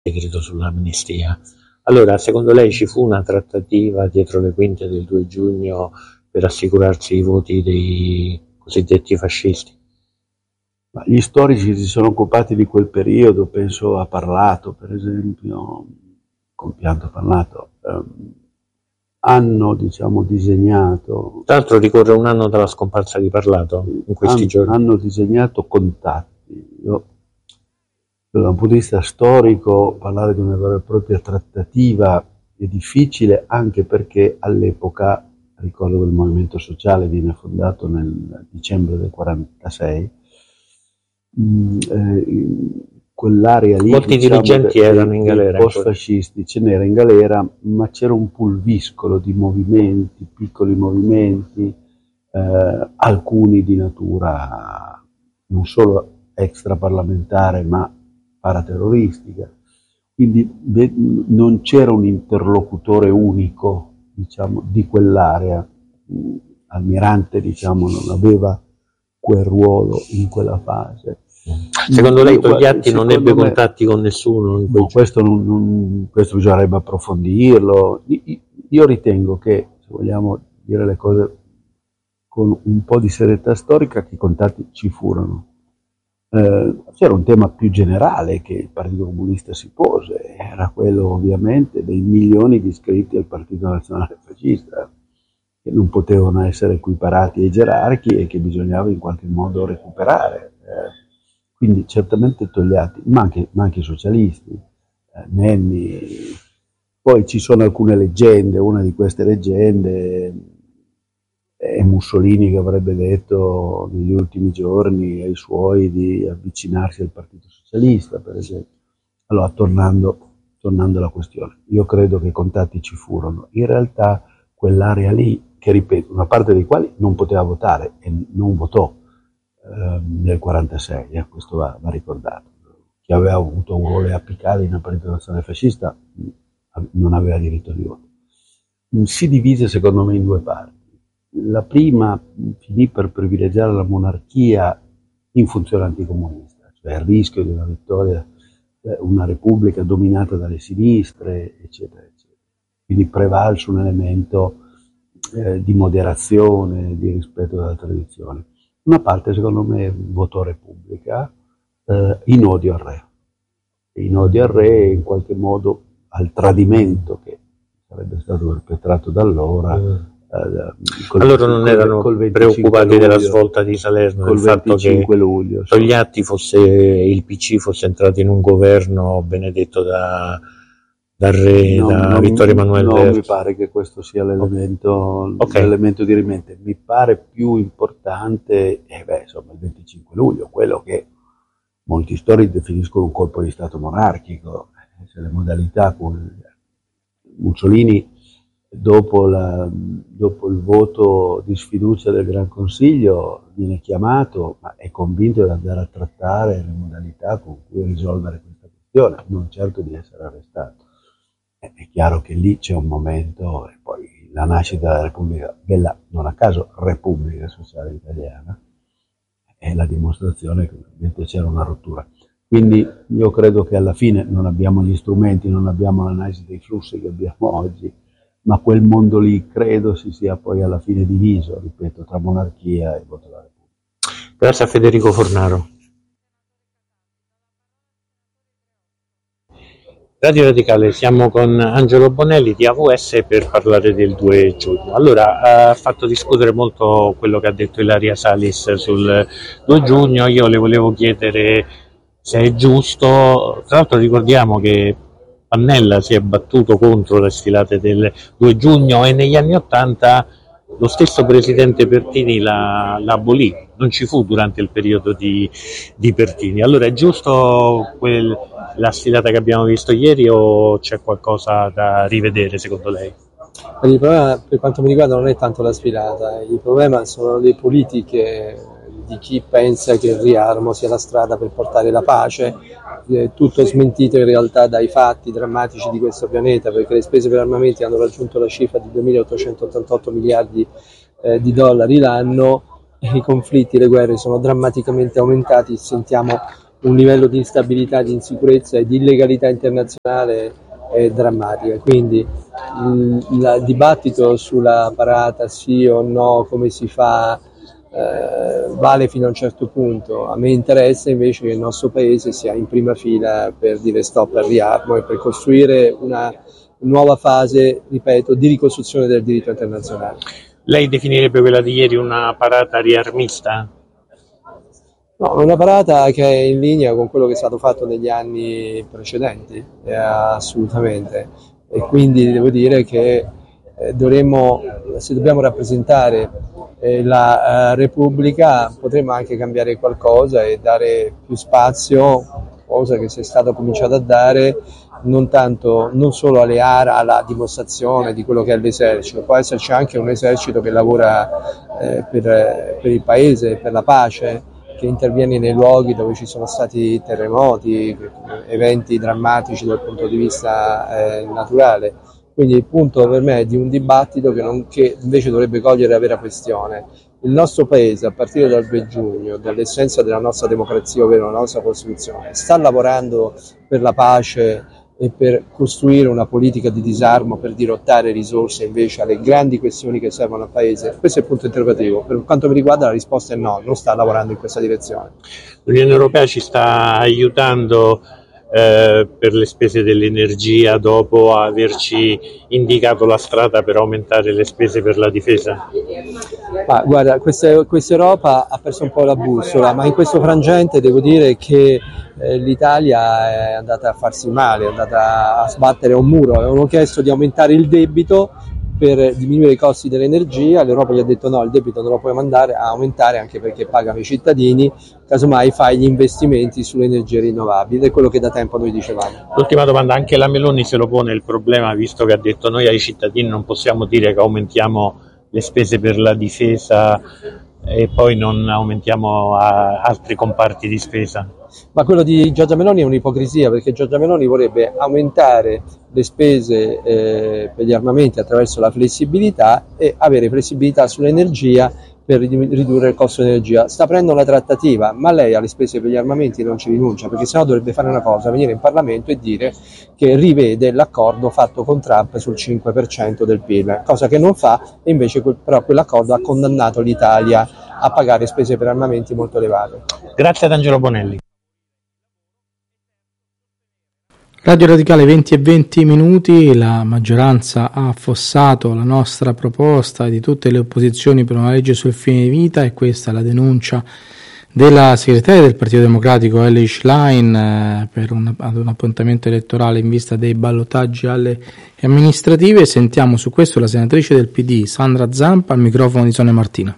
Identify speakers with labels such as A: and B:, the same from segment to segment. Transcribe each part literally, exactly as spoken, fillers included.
A: decreto sull'amnistia. Allora, secondo lei ci fu una trattativa dietro le quinte del due giugno per assicurarsi i voti dei cosiddetti fascisti?
B: Ma gli storici che si sono occupati di quel periodo, penso a Parlato, per esempio, compianto Parlato, ehm, hanno, diciamo, disegnato...
A: Tra l'altro ricorre un anno dalla scomparsa di Parlato in questi
B: han,
A: giorni.
B: Hanno disegnato contatti. Io, da un punto di vista storico, parlare di una vera e propria trattativa è difficile, anche perché all'epoca, ricordo che il Movimento Sociale viene fondato nel dicembre del quarantasei, mh, eh, quell'area lì,
A: molti
B: diciamo,
A: dirigenti
B: de,
A: erano in galera,
B: post-fascisti, ce n'era in galera, ma c'era un pulviscolo di movimenti, piccoli movimenti, eh, alcuni di natura non solo extraparlamentare ma paraterroristica, quindi ve, non c'era un interlocutore unico, diciamo, di quell'area. Almirante, diciamo, non aveva quel ruolo in quella fase.
A: Secondo lei Togliatti non ebbe
B: me,
A: contatti con nessuno? In
B: no, questo, non, non, questo bisognerebbe approfondirlo. Io ritengo che, se vogliamo dire le cose con un po' di serietà storica, che i contatti ci furono. Eh, c'era un tema più generale che il Partito Comunista si pose, era quello ovviamente dei milioni di iscritti al Partito Nazionale Fascista, che non potevano essere equiparati ai gerarchi e che bisognava in qualche modo recuperare. Eh, quindi certamente Togliatti, ma anche, ma anche i socialisti, eh, Nenni. Poi ci sono alcune leggende, una di queste leggende è Mussolini che avrebbe detto negli ultimi giorni ai suoi di avvicinarsi al Partito Socialista, per esempio. Allora, tornando, tornando alla questione, io credo che i contatti ci furono. In realtà quell'area lì, che ripeto, una parte dei quali non poteva votare e non votò eh, nel quarantasei, eh, questo va, va ricordato. Chi aveva avuto un ruolo apicale in una Partito Nazionale Fascista non aveva diritto di voto. Si divise secondo me in due parti. La prima finì per privilegiare la monarchia in funzione anticomunista, cioè il rischio di una vittoria, una repubblica dominata dalle sinistre, eccetera, eccetera. Quindi prevalse un elemento eh, di moderazione, di rispetto della tradizione. Una parte, secondo me, votò Repubblica eh, in odio al re. In odio al re, in qualche modo, al tradimento che sarebbe stato perpetrato da allora. Mm.
A: Col, allora non erano col preoccupati luglio, della svolta di Salerno, del fatto che
B: luglio,
A: Togliatti fosse, il P C fosse entrato in un governo benedetto da, dal re, no, da non, Vittorio Emanuele
B: no,
A: terzo.
B: Non mi pare che questo sia l'elemento, okay. l'elemento di rimente. Mi pare più importante eh beh, insomma, il venticinque luglio, quello che molti storici definiscono un colpo di stato monarchico, cioè le modalità con Mussolini. Dopo, la, dopo il voto di sfiducia del Gran Consiglio viene chiamato, ma è convinto di andare a trattare le modalità con cui risolvere questa questione, non certo di essere arrestato. È chiaro che lì c'è un momento, e poi la nascita della Repubblica, della, non a caso, Repubblica Sociale Italiana, è la dimostrazione che ovviamente c'era una rottura. Quindi io credo che alla fine non abbiamo gli strumenti, non abbiamo l'analisi dei flussi che abbiamo oggi, ma quel mondo lì credo si sia poi alla fine diviso, ripeto, tra monarchia e voto della Repubblica.
A: Grazie a Federico Fornaro. Radio Radicale, siamo con Angelo Bonelli di A V S per parlare del due giugno. Allora, ha fatto discutere molto quello che ha detto Ilaria Salis sul due giugno, io le volevo chiedere se è giusto, tra l'altro ricordiamo che Pannella si è battuto contro le sfilate del due giugno e negli anni Ottanta lo stesso presidente Pertini la, la abolì, non ci fu durante il periodo di, di Pertini. Allora è giusto quel, la sfilata che abbiamo visto ieri o c'è qualcosa da rivedere secondo lei?
C: Il problema per quanto mi riguarda non è tanto la sfilata, il problema sono le politiche di chi pensa che il riarmo sia la strada per portare la pace, tutto smentito in realtà dai fatti drammatici di questo pianeta, perché le spese per armamenti hanno raggiunto la cifra di duemilaottocentottantotto miliardi eh, di dollari l'anno, e i conflitti, le guerre sono drammaticamente aumentati, sentiamo un livello di instabilità, di insicurezza e di illegalità internazionale è drammatica. Quindi il, il dibattito sulla parata sì o no, come si fa, eh, vale fino a un certo punto. A me interessa invece che il nostro paese sia in prima fila per dire stop al riarmo e per costruire una nuova fase, ripeto, di ricostruzione del diritto internazionale.
A: Lei definirebbe quella di ieri una parata riarmista?
C: No, una parata che è in linea con quello che è stato fatto negli anni precedenti, eh, assolutamente. E quindi devo dire che eh, dovremmo, se dobbiamo rappresentare eh, la eh, Repubblica, potremmo anche cambiare qualcosa e dare più spazio, cosa che si è stato cominciato a dare, non tanto, non solo alle ARA, alla dimostrazione di quello che è l'esercito, può esserci anche un esercito che lavora eh, per, per il paese, per la pace, che interviene nei luoghi dove ci sono stati terremoti, eventi drammatici dal punto di vista eh, naturale. Quindi il punto per me è di un dibattito che, non, che invece dovrebbe cogliere la vera questione. Il nostro paese, a partire dal due giugno, dall'essenza della nostra democrazia, ovvero la nostra Costituzione, sta lavorando per la pace e per costruire una politica di disarmo, per dirottare risorse invece alle grandi questioni che servono al Paese? Questo è il punto interrogativo. Per quanto mi riguarda la risposta è no, non sta lavorando in questa direzione.
A: L'Unione Europea ci sta aiutando eh, per le spese dell'energia dopo averci indicato la strada per aumentare le spese per la difesa?
C: Ma guarda, questa, questa Europa ha perso un po' la bussola, ma in questo frangente devo dire che eh, l'Italia è andata a farsi male, è andata a sbattere un muro. Avevano chiesto di aumentare il debito per diminuire i costi dell'energia, l'Europa gli ha detto no, il debito non lo puoi mandare a aumentare anche perché pagano i cittadini, casomai fai gli investimenti sulle energie rinnovabili, è quello che da tempo noi dicevamo.
A: L'ultima domanda, anche la Meloni se lo pone il problema, visto che ha detto noi ai cittadini non possiamo dire che aumentiamo le spese per la difesa e poi non aumentiamo a altri comparti di spesa?
C: Ma quello di Giorgia Meloni è un'ipocrisia, perché Giorgia Meloni vorrebbe aumentare le spese eh, per gli armamenti attraverso la flessibilità e avere flessibilità sull'energia per ridurre il costo dell'energia. Sta aprendo una trattativa, ma lei alle spese per gli armamenti non ci rinuncia, perché sennò dovrebbe fare una cosa, venire in Parlamento e dire che rivede l'accordo fatto con Trump sul cinque per cento del P I L, cosa che non fa, e invece però quell'accordo ha condannato l'Italia a pagare spese per armamenti molto elevate.
A: Grazie ad Angelo Bonelli.
D: Radio Radicale venti e venti minuti, la maggioranza ha affossato la nostra proposta di tutte le opposizioni per una legge sul fine vita, e questa è la denuncia della segretaria del Partito Democratico Elly Schlein eh, per un, ad un appuntamento elettorale in vista dei ballottaggi alle amministrative. Sentiamo su questo la senatrice del P D Sandra Zampa al microfono di Sonia Martina.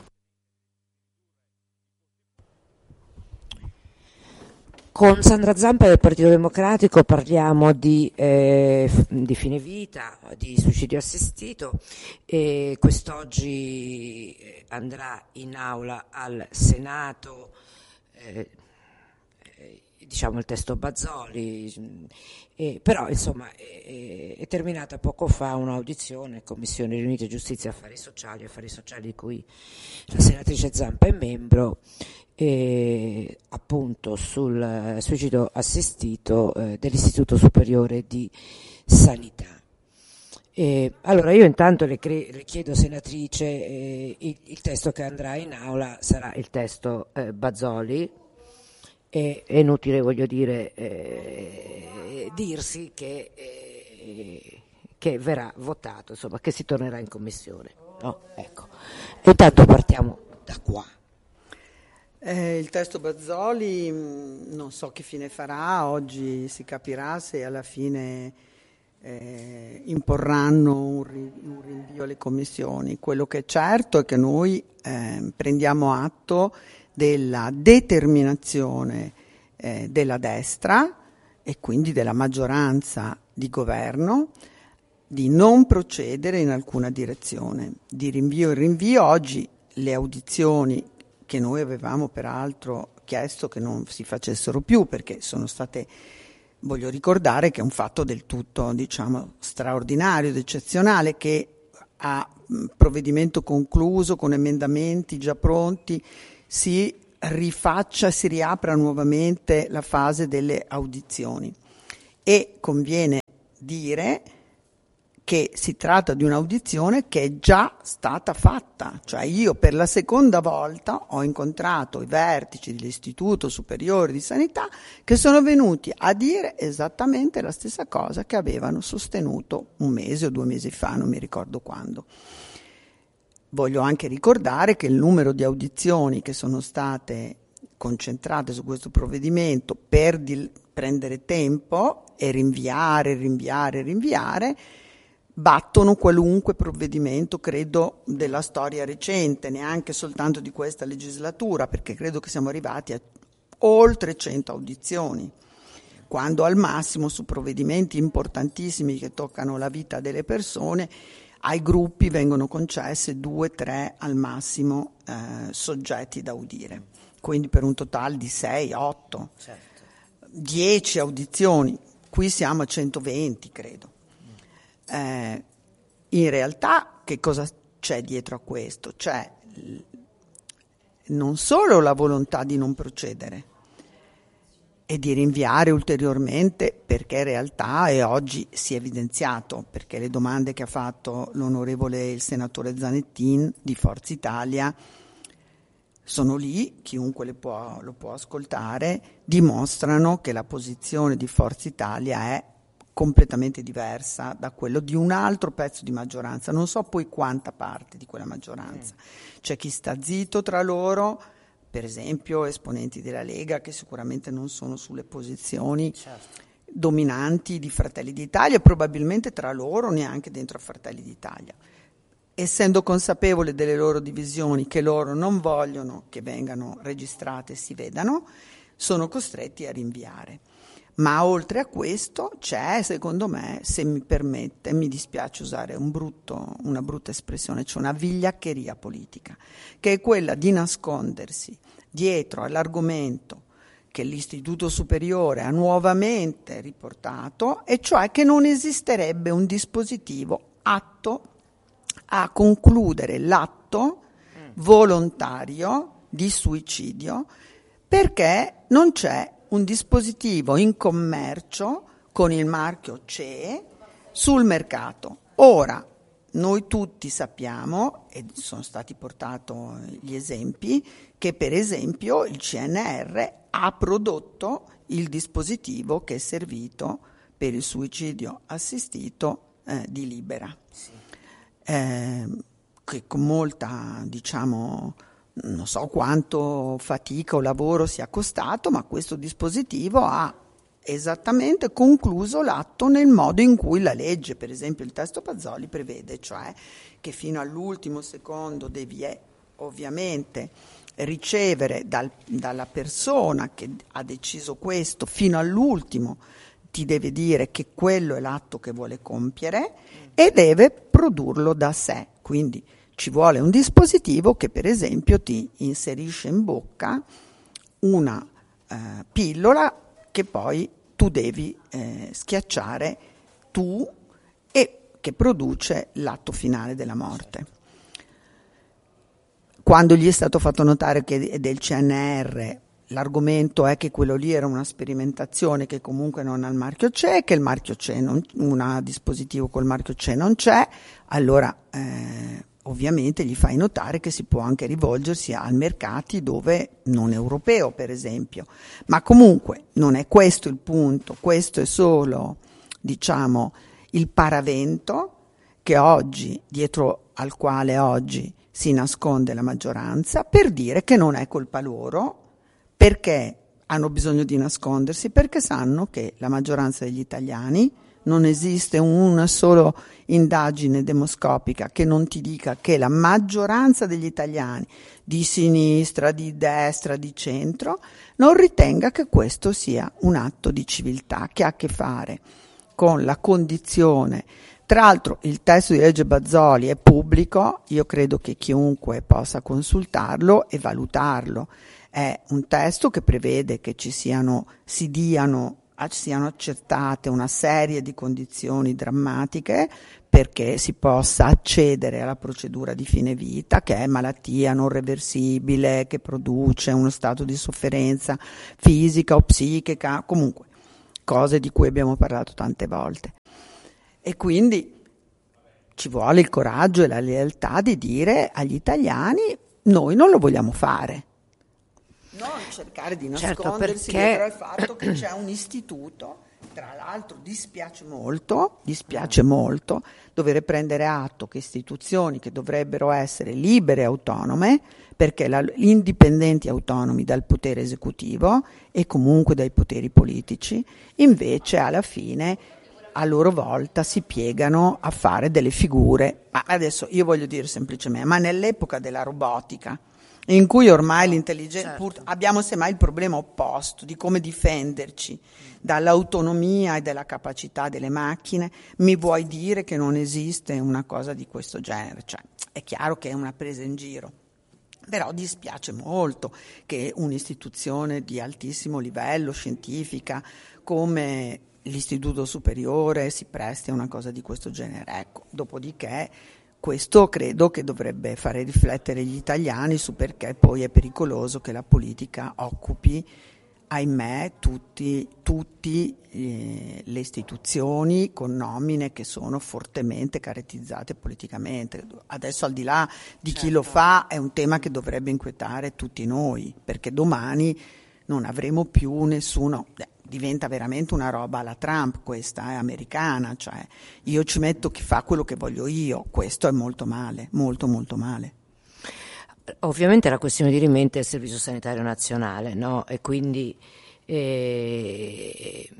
E: Con Sandra Zampa del Partito Democratico parliamo di, eh, di fine vita, di suicidio assistito, e quest'oggi andrà in aula al Senato eh, diciamo il testo Bazoli, eh, però insomma è, è terminata poco fa un'audizione Commissione riunite Giustizia e Affari Sociali, Affari Sociali di cui la senatrice Zampa è membro, eh, appunto sul suicidio assistito eh, dell'Istituto Superiore di Sanità. Eh, allora io intanto le, cre- le chiedo, senatrice, eh, il, il testo che andrà in aula sarà il testo eh, Bazoli. È inutile, voglio dire, eh, dirsi che, eh, che verrà votato, insomma, che si tornerà in commissione. No? Ecco. Intanto partiamo da qua.
F: Eh, il testo Bazoli mh, non so che fine farà, oggi si capirà se alla fine eh, imporranno un, ri- un rinvio alle commissioni. Quello che è certo è che noi eh, prendiamo atto della determinazione eh, della destra e quindi della maggioranza di governo di non procedere in alcuna direzione, di rinvio in rinvio. Oggi le audizioni che noi avevamo peraltro chiesto che non si facessero più, perché sono state, voglio ricordare che è un fatto del tutto, diciamo, straordinario ed eccezionale, che a provvedimento concluso, con emendamenti già pronti, si rifaccia, si riapra nuovamente la fase delle audizioni, e conviene dire che si tratta di un'audizione che è già stata fatta, cioè io per la seconda volta ho incontrato i vertici dell'Istituto Superiore di Sanità che sono venuti a dire esattamente la stessa cosa che avevano sostenuto un mese o due mesi fa, non mi ricordo quando. Voglio anche ricordare che il numero di audizioni che sono state concentrate su questo provvedimento per di- prendere tempo e rinviare, rinviare, rinviare, battono qualunque provvedimento, credo, della storia recente, neanche soltanto di questa legislatura, perché credo che siamo arrivati a oltre cento audizioni, quando al massimo su provvedimenti importantissimi che toccano la vita delle persone ai gruppi vengono concesse due, tre al massimo eh, soggetti da udire, quindi per un totale di sei, otto, dieci audizioni, qui siamo a centoventi credo. Eh, in realtà che cosa c'è dietro a questo? C'è non solo la volontà di non procedere e di rinviare ulteriormente, perché in realtà, e oggi si è evidenziato, perché le domande che ha fatto l'onorevole il senatore Zanettin di Forza Italia sono lì, chiunque le può, lo può ascoltare, dimostrano che la posizione di Forza Italia è completamente diversa da quello di un altro pezzo di maggioranza, non so poi quanta parte di quella maggioranza. C'è chi sta zitto tra loro, per esempio esponenti della Lega che sicuramente non sono sulle posizioni certo. dominanti di Fratelli d'Italia, probabilmente tra loro neanche dentro a Fratelli d'Italia, essendo consapevole delle loro divisioni, che loro non vogliono che vengano registrate e si vedano, sono costretti a rinviare. Ma oltre a questo c'è, secondo me, se mi permette, mi dispiace usare un brutto, una brutta espressione, c'è una vigliaccheria politica, che è quella di nascondersi dietro all'argomento che l'Istituto Superiore ha nuovamente riportato, e cioè che non esisterebbe un dispositivo atto a concludere l'atto volontario di suicidio, perché non c'è un dispositivo in commercio con il marchio C E sul mercato. Ora, noi tutti sappiamo, e sono stati portati gli esempi, che per esempio il C N R ha prodotto il dispositivo che è servito per il suicidio assistito eh, di Libera, sì. eh, che con molta, diciamo, non so quanto fatica o lavoro sia costato, ma questo dispositivo ha esattamente concluso l'atto nel modo in cui la legge, per esempio il testo Bazoli, prevede, cioè che fino all'ultimo secondo devi eh, ovviamente ricevere dal, dalla persona che ha deciso questo, fino all'ultimo ti deve dire che quello è l'atto che vuole compiere e deve produrlo da sé, quindi ci vuole un dispositivo che per esempio ti inserisce in bocca una eh, pillola che poi tu devi eh, schiacciare tu e che produce l'atto finale della morte. Quando gli è stato fatto notare che del C N R l'argomento è che quello lì era una sperimentazione che comunque non ha il marchio C E, che il marchio C E non, un dispositivo col marchio C E non c'è, allora eh, ovviamente gli fai notare che si può anche rivolgersi a mercati dove non europeo, per esempio. Ma comunque non è questo il punto, questo è solo, diciamo, il paravento che oggi, dietro al quale oggi si nasconde la maggioranza, per dire che non è colpa loro, perché hanno bisogno di nascondersi, perché sanno che la maggioranza degli italiani, non esiste una sola indagine demoscopica che non ti dica che la maggioranza degli italiani di sinistra, di destra, di centro non ritenga che questo sia un atto di civiltà che ha a che fare con la condizione. Tra l'altro il testo di legge Bazoli è pubblico, io credo che chiunque possa consultarlo e valutarlo. È un testo che prevede che ci siano, si diano siano accertate una serie di condizioni drammatiche perché si possa accedere alla procedura di fine vita, che è malattia non reversibile, che produce uno stato di sofferenza fisica o psichica, comunque cose di cui abbiamo parlato tante volte. E quindi ci vuole il coraggio e la lealtà di dire agli italiani: noi non lo vogliamo fare. Non cercare di nascondersi
E: certo, perché...
F: dietro al fatto che c'è un istituto, tra l'altro dispiace molto, dispiace molto dover prendere atto che istituzioni che dovrebbero essere libere e autonome, perché la, indipendenti e autonomi dal potere esecutivo e comunque dai poteri politici, invece alla fine a loro volta si piegano a fare delle figure. Ma adesso io voglio dire semplicemente, ma nell'epoca della robotica, in cui ormai l'intelligenza, certo. pur, abbiamo semmai il problema opposto di come difenderci dall'autonomia e dalla capacità delle macchine, mi vuoi dire che non esiste una cosa di questo genere? Cioè, è chiaro che è una presa in giro, però dispiace molto che un'istituzione di altissimo livello scientifica come l'Istituto Superiore si presti a una cosa di questo genere. Ecco, dopodiché questo credo che dovrebbe fare riflettere gli italiani su perché poi è pericoloso che la politica occupi, ahimè, tutti, tutti eh, le istituzioni con nomine che sono fortemente caratterizzate politicamente. Adesso, al di là di certo. chi lo fa, è un tema che dovrebbe inquietare tutti noi, perché domani non avremo più nessuno... diventa veramente una roba alla Trump, questa è americana, cioè io ci metto chi fa quello che voglio io, questo è molto male, molto molto male.
E: Ovviamente la questione di rimente è il Servizio Sanitario Nazionale, no? E quindi eh,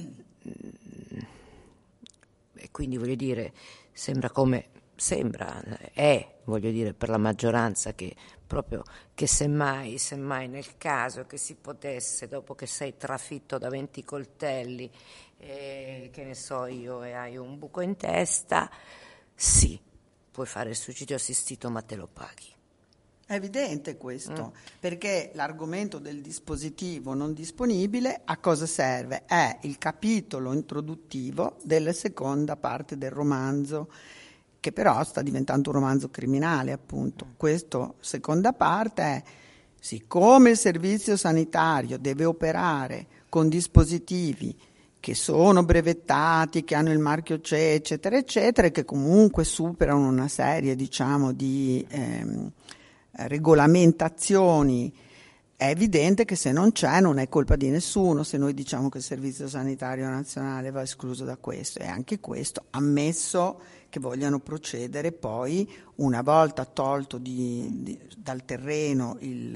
E: e quindi voglio dire, sembra come sembra, è, voglio dire, per la maggioranza che proprio che semmai, semmai nel caso che si potesse, dopo che sei trafitto da venti coltelli, eh, che ne so io, e hai un buco in testa, sì, puoi fare il suicidio assistito ma te lo paghi.
F: È evidente questo, mm. perché l'argomento del dispositivo non disponibile a cosa serve? È il capitolo introduttivo della seconda parte del romanzo, che però sta diventando un romanzo criminale, appunto. Questa seconda parte è: siccome il servizio sanitario deve operare con dispositivi che sono brevettati, che hanno il marchio C E, eccetera, eccetera, e che comunque superano una serie, diciamo, di ehm, regolamentazioni, è evidente che se non c'è non è colpa di nessuno se noi diciamo che il Servizio Sanitario Nazionale va escluso da questo. E anche questo, ammesso che vogliano procedere poi, una volta tolto di, di, dal terreno il,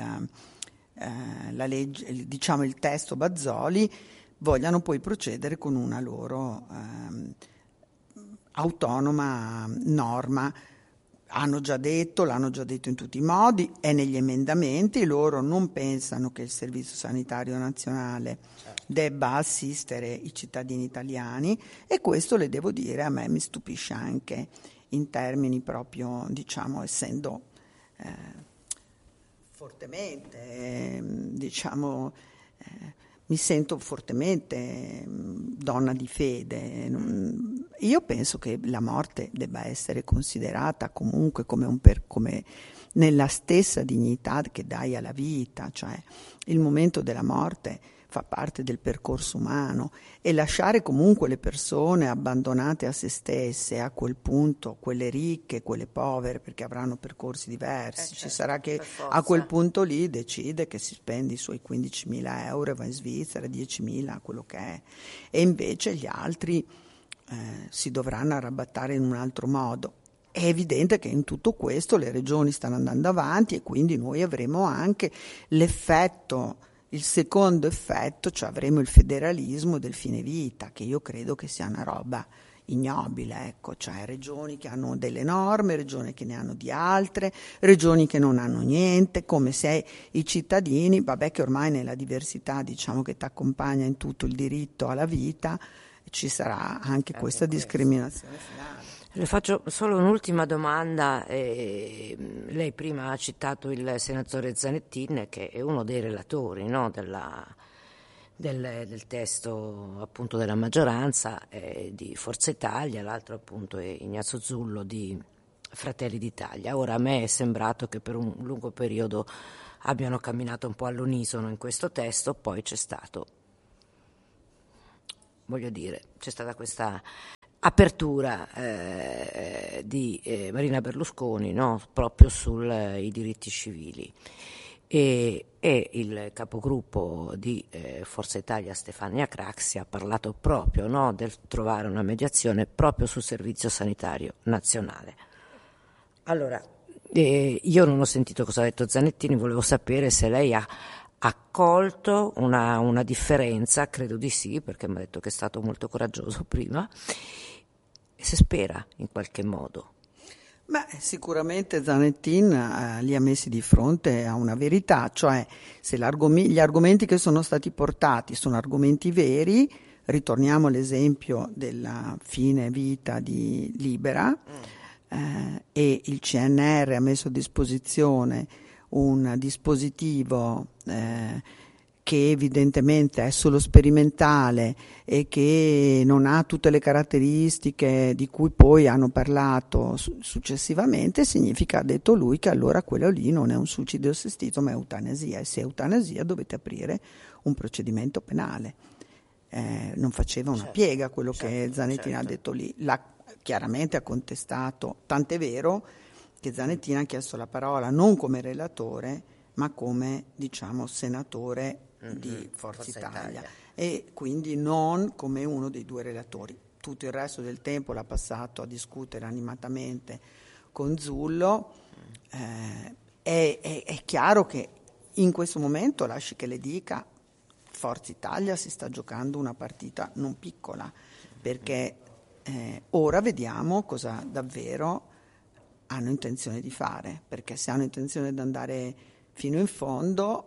F: eh, la legge, il, diciamo il testo Bazzoli, vogliano poi procedere con una loro eh, autonoma norma. Hanno già detto, l'hanno già detto in tutti i modi, è negli emendamenti, loro non pensano che il Servizio Sanitario Nazionale certo. debba assistere i cittadini italiani, e questo, le devo dire, a me mi stupisce anche in termini proprio, diciamo, essendo eh, fortemente, eh, diciamo, eh, mi sento fortemente donna di fede. Io penso che la morte debba essere considerata comunque come un per, come nella stessa dignità che dai alla vita, cioè il momento della morte fa parte del percorso umano, e lasciare comunque le persone abbandonate a se stesse, a quel punto, quelle ricche, quelle povere, perché avranno percorsi diversi, eh certo, ci sarà che a quel punto lì decide che si spende i suoi quindicimila euro e va in Svizzera, diecimila, quello che è, e invece gli altri eh, si dovranno arrabattare in un altro modo. È evidente che in tutto questo le regioni stanno andando avanti, e quindi noi avremo anche l'effetto, il secondo effetto, cioè avremo il federalismo del fine vita, che io credo che sia una roba ignobile, ecco, cioè regioni che hanno delle norme, regioni che ne hanno di altre, regioni che non hanno niente, come se i cittadini, vabbè che ormai nella diversità, diciamo, che ti accompagna in tutto il diritto alla vita, ci sarà anche questa discriminazione finale.
E: Le faccio solo un'ultima domanda. Eh, lei prima ha citato il senatore Zanettin, che è uno dei relatori, no, della, del, del testo appunto della maggioranza eh, di Forza Italia, l'altro appunto è Ignazio Zullo di Fratelli d'Italia. Ora a me è sembrato che per un lungo periodo abbiano camminato un po' all'unisono in questo testo, poi c'è stato, voglio dire, c'è stata questa apertura eh, di eh, Marina Berlusconi, no? Proprio sui eh, diritti civili, e, e il capogruppo di eh, Forza Italia Stefania Craxi ha parlato proprio, no, del trovare una mediazione proprio sul servizio sanitario nazionale. Allora, eh, io non ho sentito cosa ha detto Zanettini, volevo sapere se lei ha accolto una, una differenza, credo di sì, perché mi ha detto che è stato molto coraggioso prima, e se spera in qualche modo.
F: Beh, sicuramente Zanettin eh, li ha messi di fronte a una verità, cioè se gli argomenti che sono stati portati sono argomenti veri, ritorniamo all'esempio della fine vita di Libera, mm. eh, e il C N R ha messo a disposizione un dispositivo eh, che evidentemente è solo sperimentale e che non ha tutte le caratteristiche di cui poi hanno parlato su- successivamente, significa, ha detto lui, che allora quello lì non è un suicidio assistito ma è eutanasia, e se è eutanasia dovete aprire un procedimento penale. Eh, non faceva una certo, piega quello certo, che Zanettin certo. ha detto lì, l'ha chiaramente ha contestato, tant'è vero che Zanettin ha chiesto la parola non come relatore ma come, diciamo, senatore mm-hmm. di Forza, Forza Italia. Italia e quindi non come uno dei due relatori. Tutto il resto del tempo l'ha passato a discutere animatamente con Zullo. eh, è, è, è chiaro che in questo momento, lasci che le dica, Forza Italia si sta giocando una partita non piccola, perché eh, ora vediamo cosa davvero hanno intenzione di fare, perché se hanno intenzione di andare fino in fondo,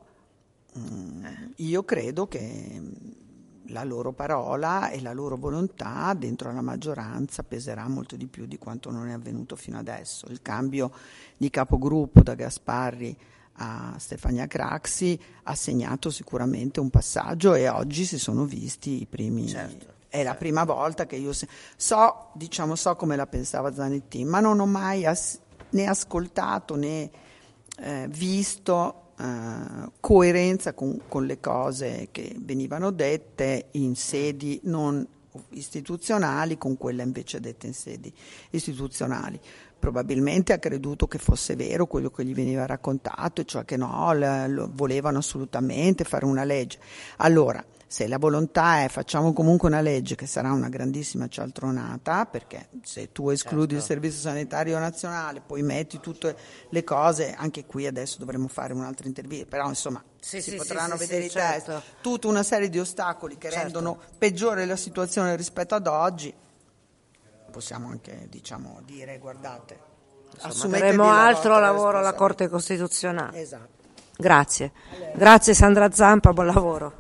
F: mh, io credo che la loro parola e la loro volontà dentro la maggioranza peserà molto di più di quanto non è avvenuto fino adesso. Il cambio di capogruppo da Gasparri a Stefania Craxi ha segnato sicuramente un passaggio e oggi si sono visti i primi... Certo. È la prima volta che io se... so, diciamo, so come la pensava Zanettin, ma non ho mai as... né ascoltato né eh, visto eh, coerenza con, con le cose che venivano dette in sedi non istituzionali con quelle invece dette in sedi istituzionali. Probabilmente ha creduto che fosse vero quello che gli veniva raccontato, e cioè che no, l- lo volevano assolutamente fare una legge. Allora, se la volontà è facciamo comunque una legge, che sarà una grandissima cialtronata, perché se tu escludi certo. il servizio sanitario nazionale, poi metti tutte le cose, anche qui adesso dovremo fare un'altra intervista, però insomma sì, si sì, potranno sì, vedere sì, i test, certo. tutta una serie di ostacoli che certo. rendono peggiore la situazione rispetto ad oggi. Possiamo anche, diciamo, dire, guardate,
E: faremo altro lavoro alla Corte Costituzionale.
F: Esatto.
E: Grazie. Grazie Sandra Zampa, buon lavoro.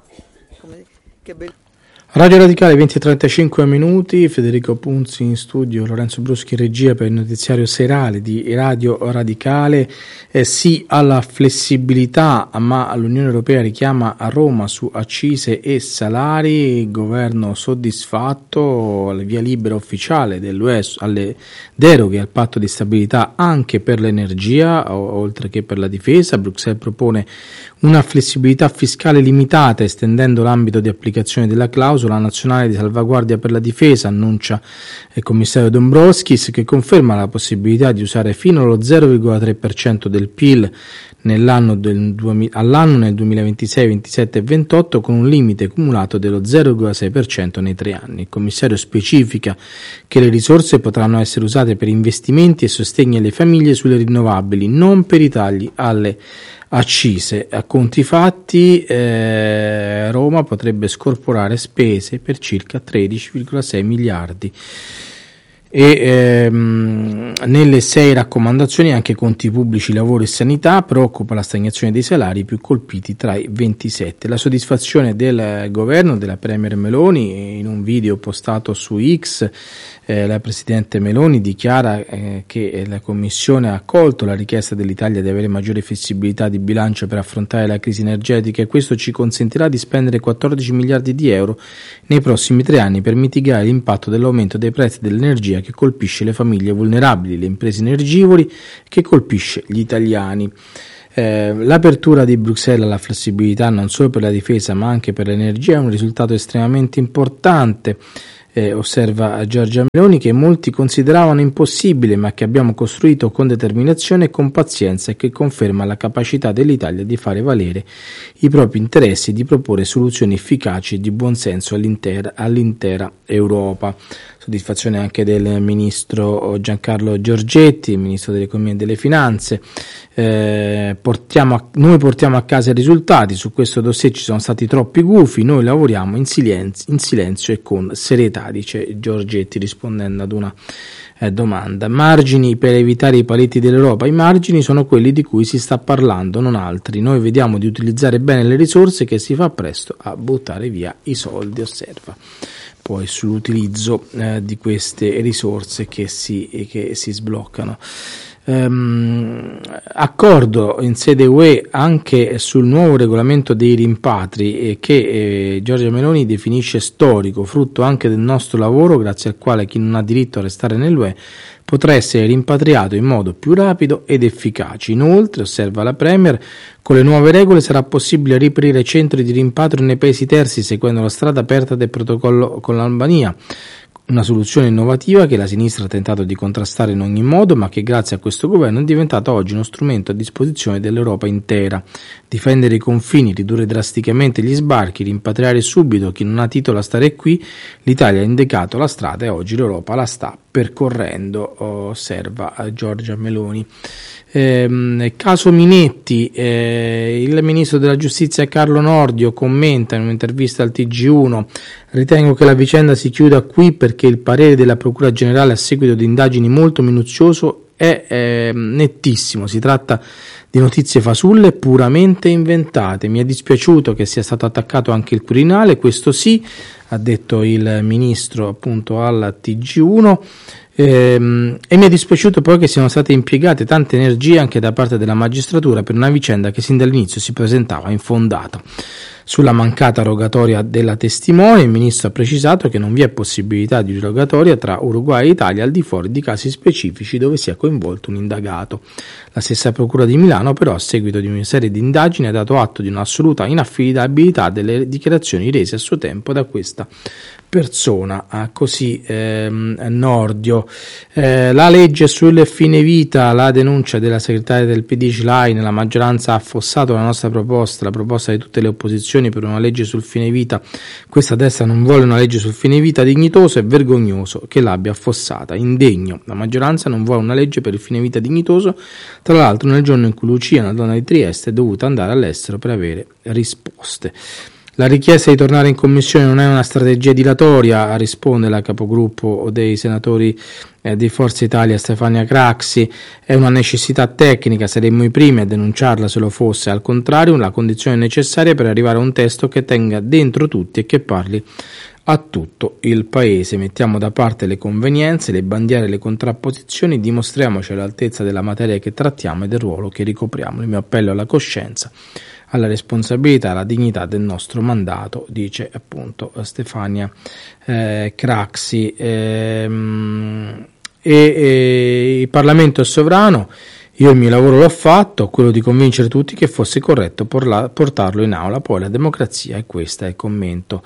F: Che bello.
D: Radio Radicale venti e trentacinque minuti, Federico Punzi in studio, Lorenzo Bruschi in regia per il notiziario serale di Radio Radicale. Eh, sì alla flessibilità, ma l'Unione Europea richiama a Roma su accise e salari. Il governo soddisfatto, la via libera ufficiale dell'U E alle deroghe al patto di stabilità anche per l'energia, oltre che per la difesa. Bruxelles propone una flessibilità fiscale limitata, estendendo l'ambito di applicazione della clausola nazionale di salvaguardia per la difesa, annuncia il commissario Dombrovskis, che conferma la possibilità di usare fino allo zero virgola tre per cento del P I L nell'anno del duemila, all'anno nel duemilaventisei, ventisette e ventotto, con un limite cumulato dello zero virgola sei per cento nei tre anni. Il commissario specifica che le risorse potranno essere usate per investimenti e sostegni alle famiglie sulle rinnovabili, non per i tagli alle accise. A conti fatti, eh, Roma potrebbe scorporare spese per circa tredici virgola sei miliardi e ehm, nelle sei raccomandazioni anche conti pubblici, lavoro e sanità. Preoccupa la stagnazione dei salari più colpiti tra i ventisette. La soddisfazione del governo della Premier Meloni. In un video postato su X eh, la Presidente Meloni dichiara eh, che la Commissione ha accolto la richiesta dell'Italia di avere maggiore flessibilità di bilancio per affrontare la crisi energetica, e questo ci consentirà di spendere quattordici miliardi di euro nei prossimi tre anni per mitigare l'impatto dell'aumento dei prezzi dell'energia che colpisce le famiglie vulnerabili, le imprese energivori, che colpisce gli italiani. Eh, l'apertura di Bruxelles alla flessibilità non solo per la difesa ma anche per l'energia è un risultato estremamente importante. Eh, osserva Giorgia Meloni, che molti consideravano impossibile ma che abbiamo costruito con determinazione e con pazienza, e che conferma la capacità dell'Italia di fare valere i propri interessi e di proporre soluzioni efficaci e di buonsenso all'intera, all'intera Europa. Soddisfazione anche del ministro Giancarlo Giorgetti, il ministro dell'economia e delle finanze. Eh, portiamo a, noi portiamo a casa i risultati, su questo dossier ci sono stati troppi gufi, noi lavoriamo in silenzio, in silenzio e con serietà, dice Giorgetti rispondendo ad una eh, domanda. Margini per evitare i paletti dell'Europa. I margini sono quelli di cui si sta parlando, non altri. Noi vediamo di utilizzare bene le risorse, che si fa presto a buttare via i soldi, osserva poi sull'utilizzo eh, di queste risorse che si, che si sbloccano. Um, accordo in sede U E anche sul nuovo regolamento dei rimpatri eh, che eh, Giorgia Meloni definisce storico, frutto anche del nostro lavoro, grazie al quale chi non ha diritto a restare nell'U E potrà essere rimpatriato in modo più rapido ed efficace. Inoltre, osserva la Premier, con le nuove regole sarà possibile riaprire centri di rimpatrio nei paesi terzi seguendo la strada aperta del protocollo con l'Albania. Una soluzione innovativa che la sinistra ha tentato di contrastare in ogni modo, ma che grazie a questo governo è diventata oggi uno strumento a disposizione dell'Europa intera. Difendere i confini, ridurre drasticamente gli sbarchi, rimpatriare subito chi non ha titolo a stare qui, l'Italia ha indicato la strada e oggi l'Europa la sta percorrendo, osserva Giorgia Meloni. Eh, caso Minetti, eh, il ministro della giustizia Carlo Nordio commenta in un'intervista al T G uno: ritengo che la vicenda si chiuda qui perché il parere della Procura Generale a seguito di indagini molto minuzioso è eh, nettissimo, si tratta di notizie fasulle puramente inventate. Mi è dispiaciuto che sia stato attaccato anche il Quirinale, questo sì, ha detto il ministro appunto al T G uno. Ehm, e mi è dispiaciuto poi che siano state impiegate tante energie anche da parte della magistratura per una vicenda che sin dall'inizio si presentava infondata. Sulla mancata rogatoria della testimone, il ministro ha precisato che non vi è possibilità di rogatoria tra Uruguay e Italia al di fuori di casi specifici dove sia coinvolto un indagato. La stessa Procura di Milano però, a seguito di una serie di indagini, ha dato atto di un'assoluta inaffidabilità delle dichiarazioni rese a suo tempo da questa persona. Ah, così ehm, Nordio. Eh, la legge sul fine vita, la denuncia della segretaria del P D Schlein, la maggioranza ha affossato la nostra proposta, la proposta di tutte le opposizioni per una legge sul fine vita. Questa destra non vuole una legge sul fine vita, dignitoso e vergognoso che l'abbia affossata, indegno. La maggioranza non vuole una legge per il fine vita dignitoso, tra l'altro nel giorno in cui Lucia, una donna di Trieste, è dovuta andare all'estero per avere risposte. La richiesta di tornare in commissione non è una strategia dilatoria, risponde la capogruppo dei senatori eh, di Forza Italia Stefania Craxi, è una necessità tecnica, saremmo i primi a denunciarla se lo fosse, al contrario la condizione necessaria per arrivare a un testo che tenga dentro tutti e che parli a tutto il paese. Mettiamo da parte le convenienze, le bandiere, le contrapposizioni, dimostriamoci all'altezza della materia che trattiamo e del ruolo che ricopriamo. Il mio appello alla coscienza, alla responsabilità, alla dignità del nostro mandato, dice appunto Stefania eh, Craxi. Ehm, e, e il Parlamento è sovrano. Io il mio lavoro l'ho fatto, quello di convincere tutti che fosse corretto porla, portarlo in aula, poi la democrazia, e questo è il commento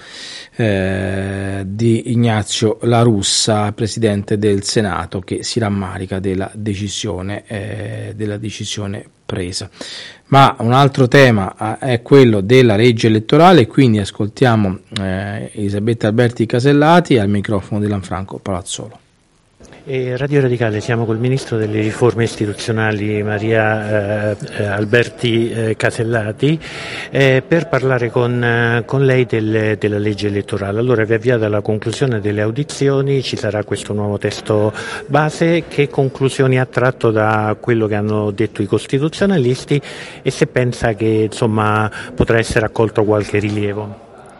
D: eh, di Ignazio La Russa, presidente del Senato, che si rammarica della decisione, eh, della decisione presa. Ma un altro tema è quello della legge elettorale, quindi ascoltiamo eh, Elisabetta Alberti Casellati al microfono di Lanfranco Palazzolo.
A: E Radio Radicale, siamo col Ministro delle Riforme Istituzionali Maria eh, Alberti eh, Casellati eh, per parlare con, eh, con lei del, della legge elettorale. Allora, vi avviata alla conclusione delle audizioni, ci sarà questo nuovo testo base. Che conclusioni ha tratto da quello che hanno detto i costituzionalisti e se pensa che insomma potrà essere accolto qualche rilievo?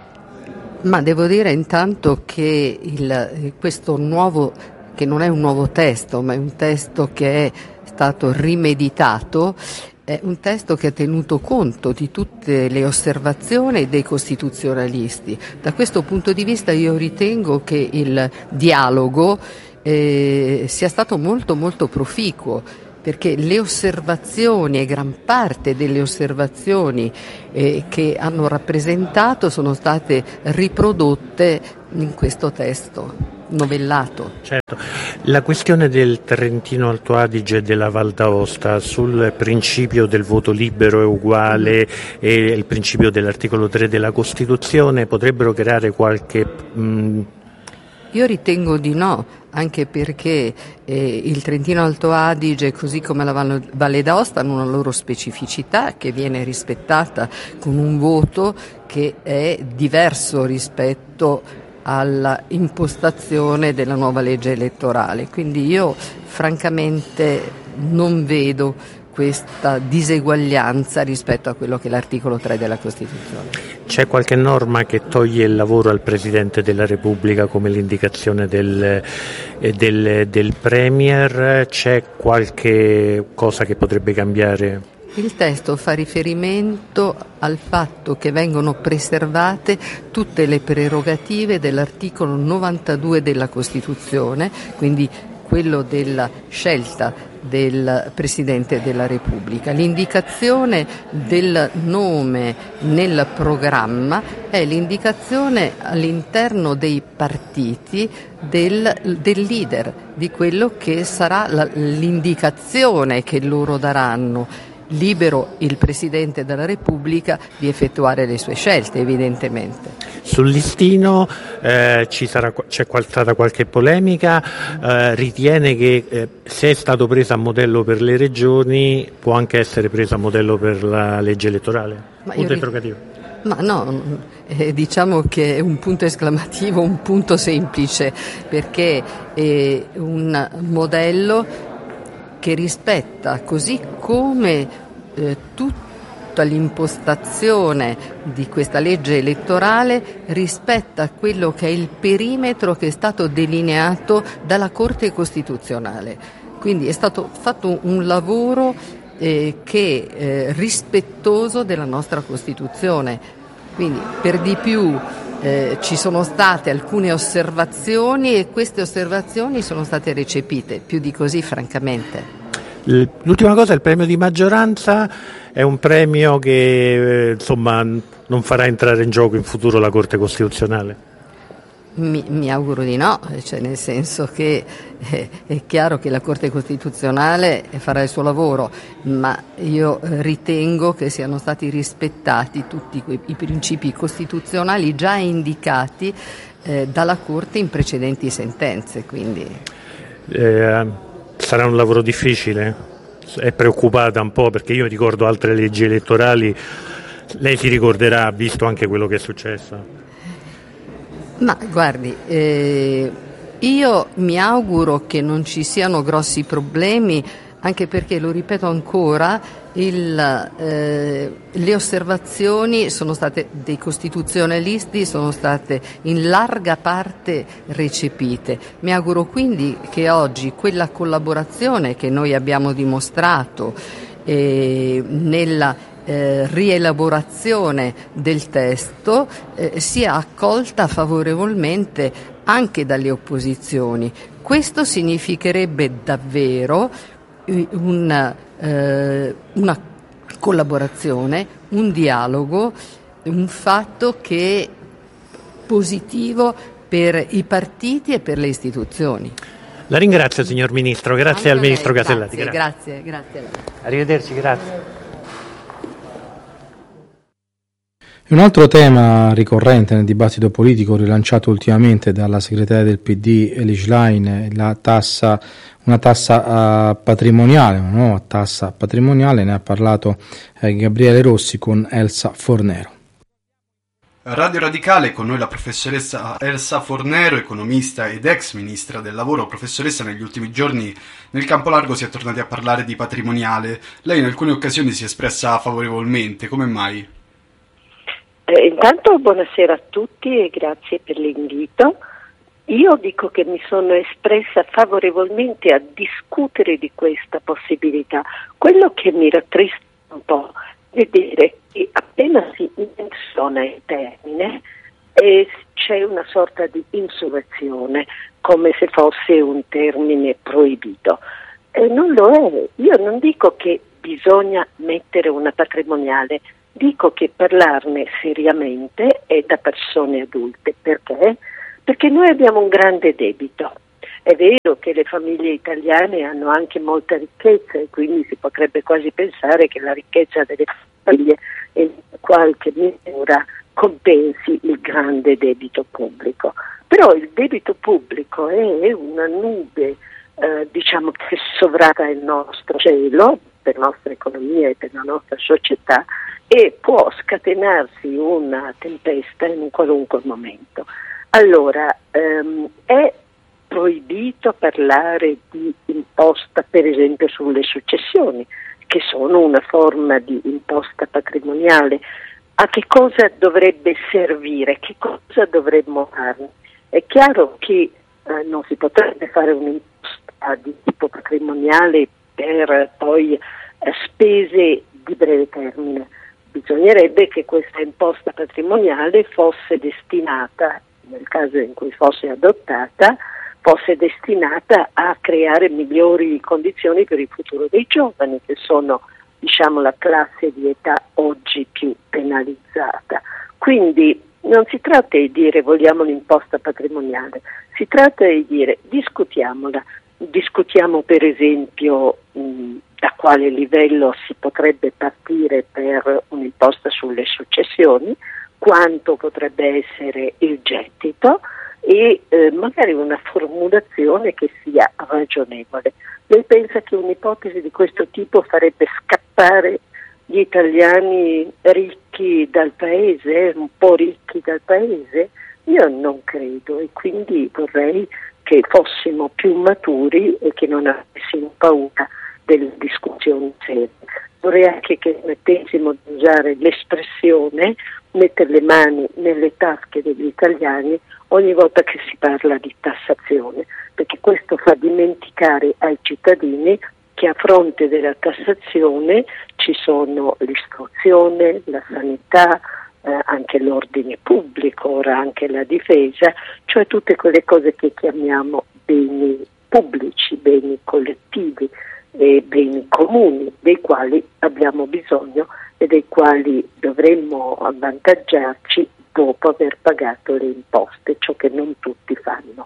G: Ma devo dire intanto che il, questo nuovo che non è un nuovo testo, ma è un testo che è stato rimeditato, è un testo che ha tenuto conto di tutte le osservazioni dei costituzionalisti. Da questo punto di vista io ritengo che il dialogo eh, sia stato molto molto proficuo, perché le osservazioni e gran parte delle osservazioni eh, che hanno rappresentato sono state riprodotte in questo testo novellato.
A: Certo, la questione del Trentino Alto Adige e della Val d'Aosta sul principio del voto libero e uguale e il principio dell'articolo tre della Costituzione potrebbero creare qualche... Mh...
G: Io ritengo di no, anche perché eh, il Trentino Alto Adige, così come la Valle d'Aosta, hanno una loro specificità che viene rispettata con un voto che è diverso rispetto alla impostazione della nuova legge elettorale. Quindi io francamente non vedo questa diseguaglianza rispetto a quello che è l'articolo tre della Costituzione.
A: C'è qualche norma che toglie il lavoro al Presidente della Repubblica, come l'indicazione del, del, del Premier? C'è qualche cosa che potrebbe cambiare?
G: Il testo fa riferimento al fatto che vengono preservate tutte le prerogative dell'articolo novantadue della Costituzione, quindi quello della scelta del Presidente della Repubblica. L'indicazione del nome nel programma è l'indicazione all'interno dei partiti del, del leader, di quello che sarà la, l'indicazione che loro daranno. Libero il Presidente della Repubblica di effettuare le sue scelte, evidentemente.
A: Sul listino eh, ci sarà, c'è stata qualche polemica, eh, ritiene che eh, se è stato preso a modello per le regioni può anche essere preso a modello per la legge elettorale?
G: Ma
A: punto
G: io
A: interrogativo.
G: Ma no, eh, diciamo che è un punto esclamativo, un punto semplice, perché è un modello che rispetta, così come eh, tutta l'impostazione di questa legge elettorale, rispetta quello che è il perimetro che è stato delineato dalla Corte Costituzionale. Quindi è stato fatto un lavoro eh, che è rispettoso della nostra Costituzione. Quindi per di più Eh, ci sono state alcune osservazioni e queste osservazioni sono state recepite, più di così francamente.
A: L'ultima cosa, il premio di maggioranza è un premio che eh, insomma non farà entrare in gioco in futuro la Corte Costituzionale?
G: Mi, mi auguro di no, cioè nel senso che eh, è chiaro che la Corte Costituzionale farà il suo lavoro, ma io ritengo che siano stati rispettati tutti quei, i principi costituzionali già indicati eh, dalla Corte in precedenti sentenze. Quindi.
A: Eh, sarà un lavoro difficile? È preoccupata un po', perché io ricordo altre leggi elettorali, lei si ricorderà, visto anche quello che è successo.
G: Ma guardi, eh, io mi auguro che non ci siano grossi problemi, anche perché, lo ripeto ancora, il, eh, le osservazioni sono state dei costituzionalisti, sono state in larga parte recepite. Mi auguro quindi che oggi quella collaborazione che noi abbiamo dimostrato eh, nella Eh, rielaborazione del testo eh, sia accolta favorevolmente anche dalle opposizioni. Questo significherebbe davvero una, eh, una collaborazione, un dialogo, un fatto che è positivo per i partiti e per le istituzioni.
A: La ringrazio, signor Ministro, grazie
G: Anche
A: al Ministro
G: lei,
A: Casellati.
G: Grazie, grazie, grazie a lei.
A: Arrivederci, grazie.
D: Un altro tema ricorrente nel dibattito politico, rilanciato ultimamente dalla segretaria del P D Elly Schlein, la tassa, una tassa uh, patrimoniale, una nuova tassa patrimoniale. Ne ha parlato eh, Gabriele Rossi con Elsa Fornero.
H: Radio Radicale, con noi la professoressa Elsa Fornero, economista ed ex ministra del lavoro. Professoressa, negli ultimi giorni nel campo largo si è tornati a parlare di patrimoniale. Lei in alcune occasioni si è espressa favorevolmente, come mai?
I: Eh, intanto buonasera a tutti e grazie per l'invito. Io dico che mi sono espressa favorevolmente a discutere di questa possibilità. Quello che mi rattrista un po' è vedere che appena si menziona il termine eh, c'è una sorta di insurrezione, come se fosse un termine proibito. Eh, non lo è. Io non dico che bisogna mettere una patrimoniale, dico che parlarne seriamente è da persone adulte. Perché? Perché noi abbiamo un grande debito. È vero che le famiglie italiane hanno anche molta ricchezza e quindi si potrebbe quasi pensare che la ricchezza delle famiglie in qualche misura compensi il grande debito pubblico. Però il debito pubblico è una nube eh, diciamo che sovrasta il nostro cielo per la nostra economia e per la nostra società, e può scatenarsi una tempesta in un qualunque momento. Allora, ehm, è proibito parlare di imposta, per esempio, sulle successioni, che sono una forma di imposta patrimoniale. A che cosa dovrebbe servire? Che cosa dovremmo farne? È chiaro che eh, non si potrebbe fare un'imposta di tipo patrimoniale per poi eh, spese di breve termine. Bisognerebbe che questa imposta patrimoniale fosse destinata, nel caso in cui fosse adottata, fosse destinata a creare migliori condizioni per il futuro dei giovani, che sono, diciamo, la classe di età oggi più penalizzata. Quindi non si tratta di dire vogliamo l'imposta patrimoniale, si tratta di dire discutiamola, discutiamo per esempio mh, da quale livello si potrebbe partire per un'imposta sulle successioni, quanto potrebbe essere il gettito e eh, magari una formulazione che sia ragionevole. Lei pensa che un'ipotesi di questo tipo farebbe scappare gli italiani ricchi dal paese, un po' ricchi dal paese? Io non credo, e quindi vorrei che fossimo più maturi e che non avessimo paura delle discussioni serie. Vorrei anche che mettessimo di usare l'espressione mettere le mani nelle tasche degli italiani ogni volta che si parla di tassazione, perché questo fa dimenticare ai cittadini che a fronte della tassazione ci sono l'istruzione, la sanità, eh, anche l'ordine pubblico, ora anche la difesa, cioè tutte quelle cose che chiamiamo beni pubblici, beni collettivi e beni comuni, dei quali abbiamo bisogno e dei quali dovremmo avvantaggiarci dopo aver pagato le imposte, ciò che non tutti fanno.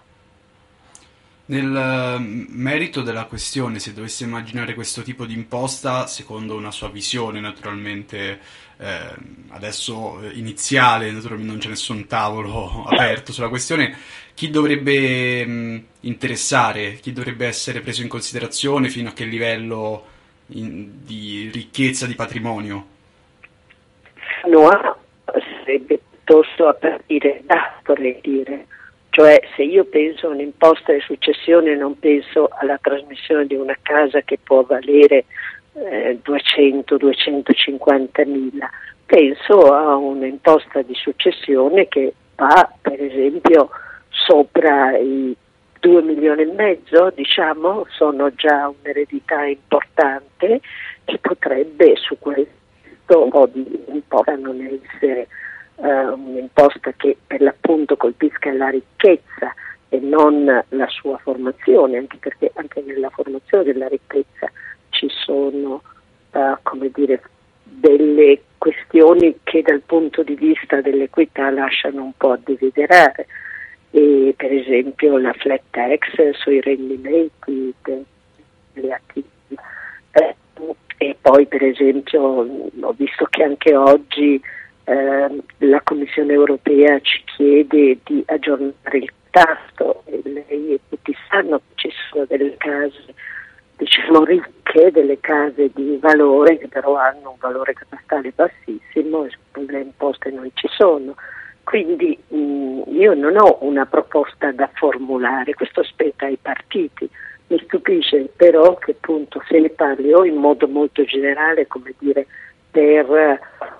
H: Nel merito della questione, se dovesse immaginare questo tipo di imposta, secondo una sua visione naturalmente eh, adesso iniziale, naturalmente non c'è nessun tavolo aperto sulla questione, chi dovrebbe mh, interessare, chi dovrebbe essere preso in considerazione, fino a che livello in, di ricchezza, di patrimonio?
I: Fino a sarebbe piuttosto a partire da, vorrei dire. Cioè, se io penso a un'imposta di successione non penso alla trasmissione di una casa che può valere eh, duecento duecentocinquanta mila, penso a un'imposta di successione che va per esempio sopra i due milioni e mezzo, diciamo, sono già un'eredità importante che potrebbe su questo po' di imposta non essere Uh, un'imposta che per l'appunto colpisca la ricchezza e non la sua formazione, anche perché anche nella formazione della ricchezza ci sono uh, come dire delle questioni che dal punto di vista dell'equità lasciano un po' a desiderare, e per esempio la flat tax sui rendimenti delle attività eh, e poi per esempio ho visto che anche oggi eh, la Commissione europea ci chiede di aggiornare il catasto e lei e tutti sanno che ci sono delle case, diciamo, ricche, delle case di valore che però hanno un valore catastale bassissimo e le imposte non ci sono. Quindi mh, io non ho una proposta da formulare, questo spetta ai partiti. Mi stupisce però che appunto se ne parli o in modo molto generale, come dire, per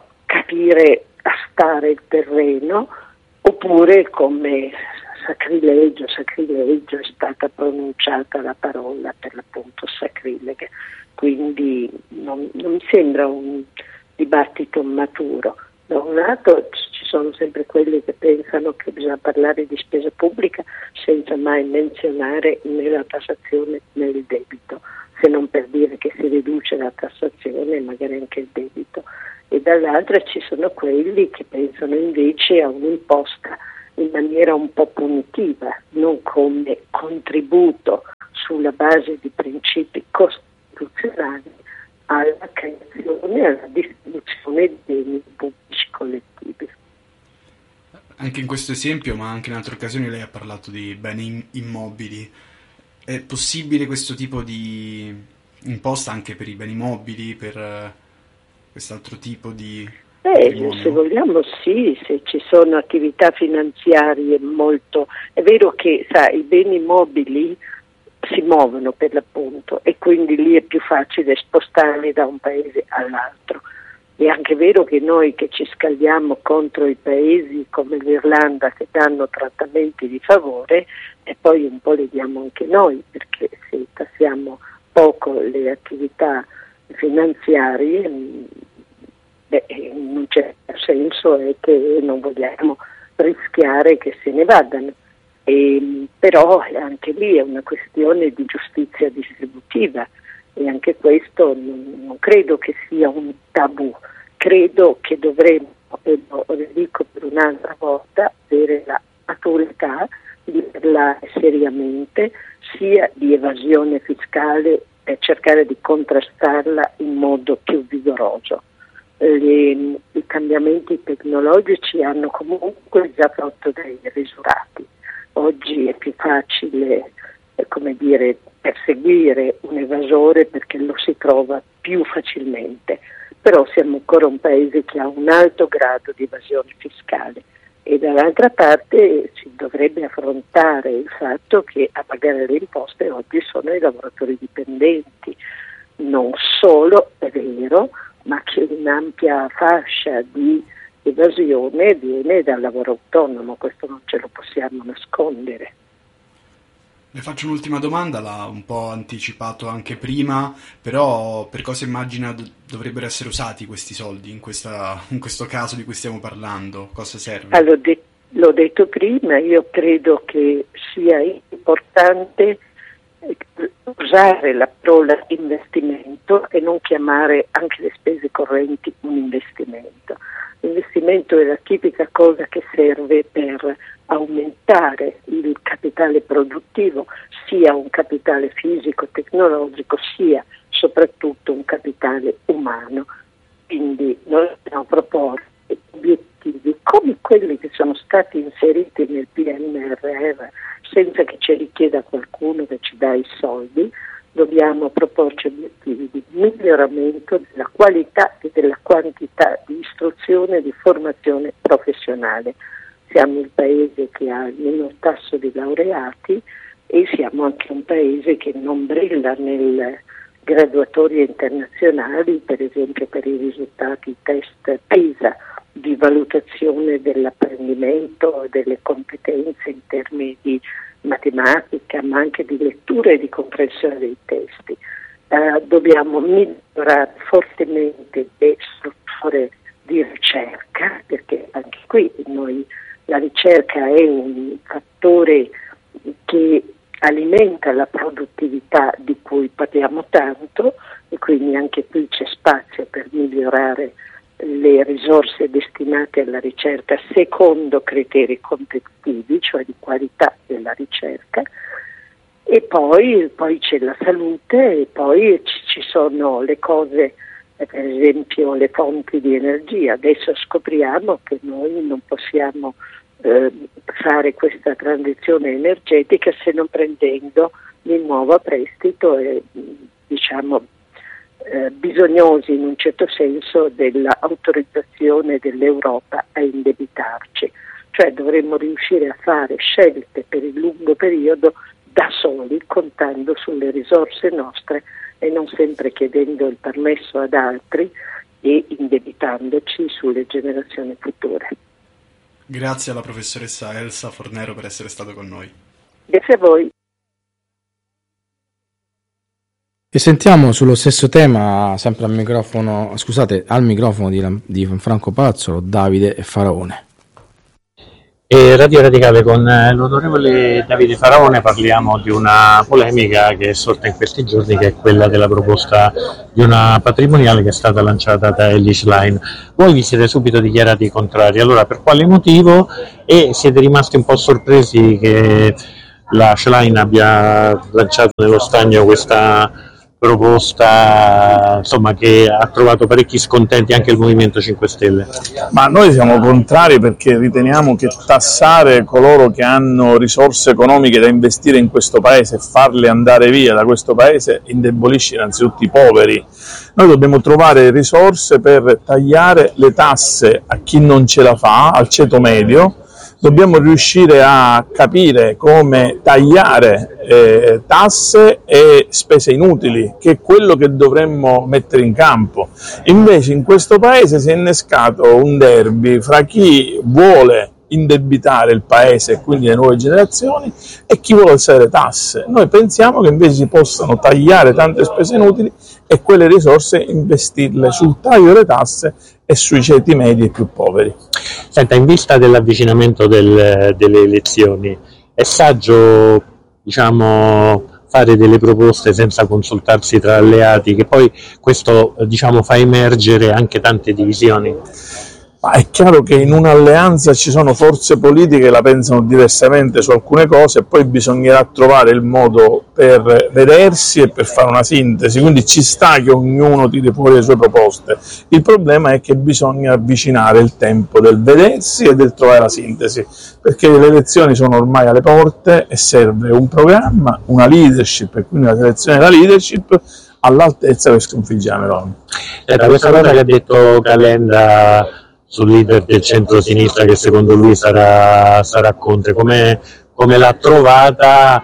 I: capire a stare il terreno, oppure come sacrilegio, sacrilegio è stata pronunciata la parola per l'appunto sacrilega, quindi non, non mi sembra un dibattito maturo. Da un lato ci sono sempre quelli che pensano che bisogna parlare di spesa pubblica senza mai menzionare né la tassazione né il debito, se non per dire che si riduce la tassazione e magari anche il debito, e dall'altra ci sono quelli che pensano invece a un'imposta in maniera un po' punitiva, non come contributo sulla base di principi costituzionali alla creazione e alla distribuzione di beni pubblici collettivi.
H: Anche in questo esempio, ma anche in altre occasioni, lei ha parlato di beni immobili. È possibile questo tipo di imposta anche per i beni mobili, per uh, quest'altro tipo di
I: Eh,
H: patrimonio?
I: se vogliamo sì, se ci sono attività finanziarie molto... È vero che sa, i beni mobili si muovono per l'appunto e quindi lì è più facile spostarli da un paese all'altro. È anche vero che noi che ci scaldiamo contro i paesi come l'Irlanda che danno trattamenti di favore e poi un po' li diamo anche noi, perché se tassiamo poco le attività finanziarie, beh, in un certo senso è che non vogliamo rischiare che se ne vadano. E, però anche lì è una questione di giustizia distributiva e anche questo non, non credo che sia un tabù, credo che dovremmo, e lo dico per un'altra volta, avere la maturità di parlare seriamente sia di evasione fiscale per cercare di contrastarla in modo più vigoroso. Le, I cambiamenti tecnologici hanno comunque già fatto dei risultati. Oggi è più facile, eh, come dire, perseguire un evasore perché lo si trova più facilmente, però siamo ancora un paese che ha un alto grado di evasione fiscale e dall'altra parte si dovrebbe affrontare il fatto che a pagare le imposte oggi sono i lavoratori dipendenti, non solo, è vero, ma che un'ampia fascia di evasione viene dal lavoro autonomo, questo non ce lo possiamo nascondere.
H: Le faccio un'ultima domanda, l'ha un po' anticipato anche prima, però per cosa immagina do- dovrebbero essere usati questi soldi in, questa, in questo caso di cui stiamo parlando? Cosa serve?
I: Allora, de- l'ho detto prima, io credo che sia importante usare la parola investimento e non chiamare anche le spese correnti un investimento. L'investimento è la tipica cosa che serve per aumentare il capitale produttivo, sia un capitale fisico, tecnologico, sia soprattutto un capitale umano. Quindi noi dobbiamo proporre obiettivi come quelli che sono stati inseriti nel P N R R senza che ci richieda qualcuno che ci dà i soldi. Dobbiamo proporci obiettivi di miglioramento della qualità e della quantità di istruzione e di formazione professionale. Siamo il paese che ha il minor tasso di laureati e siamo anche un paese che non brilla nelle graduatorie internazionali, per esempio per i risultati test PISA di valutazione dell'apprendimento e delle competenze in termini di matematica, ma anche di lettura e di comprensione dei testi. Eh, dobbiamo migliorare fortemente le strutture di ricerca, perché anche qui noi, la ricerca è un fattore che alimenta la produttività di cui parliamo tanto e quindi anche qui c'è spazio per migliorare le risorse destinate alla ricerca secondo criteri competitivi, cioè di qualità della ricerca, e poi, poi c'è la salute e poi ci, ci sono le cose eh, per esempio le fonti di energia. Adesso scopriamo che noi non possiamo eh, fare questa transizione energetica se non prendendo di nuovo a prestito e diciamo eh, bisognosi in un certo senso dell'autorizzazione dell'Europa a indebitarci. Cioè dovremmo riuscire a fare scelte per il lungo periodo da soli, contando sulle risorse nostre e non sempre chiedendo il permesso ad altri e indebitandoci sulle generazioni future.
H: Grazie alla professoressa Elsa Fornero per essere stato con noi.
I: Grazie a voi.
D: E sentiamo sullo stesso tema, sempre al microfono, scusate, al microfono di, di Franco Palazzolo, Davide Faraone.
A: E Radio Radicale con l'onorevole Davide Faraone parliamo di una polemica che è sorta in questi giorni, che è quella della proposta di una patrimoniale che è stata lanciata da Elly Schlein. Voi vi siete subito dichiarati contrari, allora per quale motivo? E siete rimasti un po' sorpresi che la Schlein abbia lanciato nello stagno questa proposta, insomma, che ha trovato parecchi scontenti anche il Movimento cinque Stelle?
J: Ma noi siamo contrari perché riteniamo che tassare coloro che hanno risorse economiche da investire in questo paese e farle andare via da questo paese indebolisce innanzitutto i poveri. Noi dobbiamo trovare risorse per tagliare le tasse a chi non ce la fa, al ceto medio. Dobbiamo riuscire a capire come tagliare eh, tasse e spese inutili, che è quello che dovremmo mettere in campo. Invece in questo paese si è innescato un derby fra chi vuole indebitare il paese e quindi le nuove generazioni e chi vuole alzare le tasse. Noi pensiamo che invece si possano tagliare tante spese inutili e quelle risorse investirle sul taglio delle tasse e sui ceti medi e più poveri.
A: Senta, in vista dell'avvicinamento del, delle elezioni, è saggio, diciamo, fare delle proposte senza consultarsi tra alleati, che poi questo, diciamo, fa emergere anche tante divisioni?
J: Ma è chiaro che in un'alleanza ci sono forze politiche che la pensano diversamente su alcune cose e poi bisognerà trovare il modo per vedersi e per fare una sintesi, quindi ci sta che ognuno tiri fuori le sue proposte. Il problema è che bisogna avvicinare il tempo del vedersi e del trovare la sintesi, perché le elezioni sono ormai alle porte e serve un programma, una leadership e quindi la selezione della leadership all'altezza per sconfiggere Meloni.
A: Era questa cosa che ha detto Calenda sul leader del centro-sinistra, che secondo lui sarà, sarà Conte, come, come l'ha trovata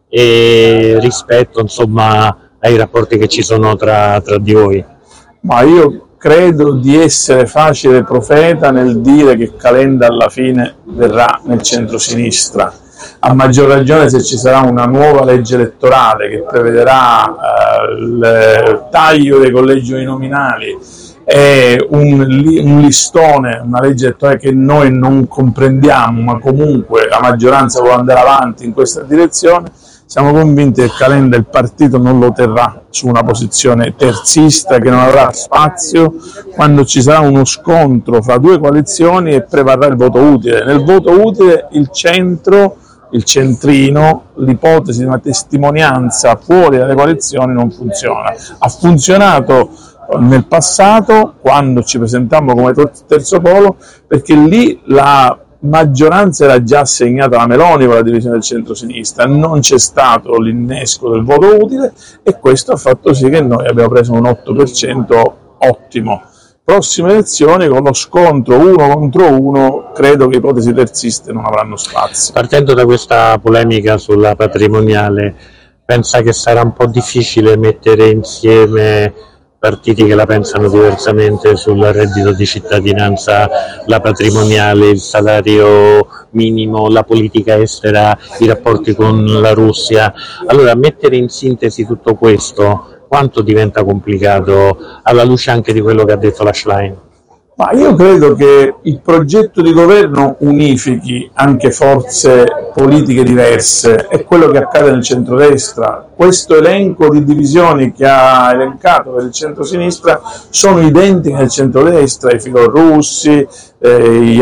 A: e rispetto, insomma, ai rapporti che ci sono tra, tra di voi?
J: Ma io credo di essere facile profeta nel dire che Calenda alla fine verrà nel centro-sinistra, a maggior ragione se ci sarà una nuova legge elettorale che prevederà eh, il taglio dei collegi uninominali, è un, un listone, una legge elettorale che noi non comprendiamo, ma comunque la maggioranza vuole andare avanti in questa direzione. Siamo convinti che Calenda il partito non lo terrà su una posizione terzista che non avrà spazio quando ci sarà uno scontro fra due coalizioni e prevarrà il voto utile. Nel voto utile il centro, il centrino, l'ipotesi di una testimonianza fuori dalle coalizioni non funziona. Ha funzionato nel passato, quando ci presentammo come terzo polo, perché lì la maggioranza era già assegnata alla Meloni con la divisione del centro-sinistra, non c'è stato l'innesco del voto utile e questo ha fatto sì che noi abbiamo preso un otto per cento ottimo. Prossime elezioni con lo scontro uno contro uno credo che ipotesi terziste non avranno spazio.
A: Partendo da questa polemica sulla patrimoniale, pensa che sarà un po' difficile mettere insieme partiti che la pensano diversamente sul reddito di cittadinanza, la patrimoniale, il salario minimo, la politica estera, i rapporti con la Russia? Allora, mettere in sintesi tutto questo, quanto diventa complicato alla luce anche di quello che ha detto la Schlein?
J: Ma io credo che il progetto di governo unifichi anche forze politiche diverse, è quello che accade nel centrodestra. Questo elenco di divisioni che ha elencato per il centrosinistra sono identiche nel centrodestra, i filorussi, eh, gli